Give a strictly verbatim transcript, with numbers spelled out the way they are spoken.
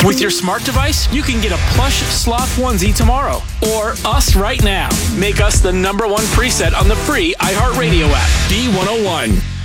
With your smart device, you can get a plush sloth onesie tomorrow. Or us right now. Make us the number one preset on the free iHeartRadio app. B one oh one.